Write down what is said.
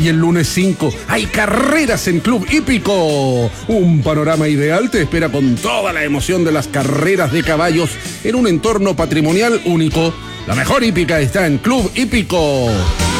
Y el lunes 5 hay carreras en Club Hípico. Un panorama ideal te espera con toda la emoción de las carreras de caballos en un entorno patrimonial único. La mejor hípica está en Club Hípico.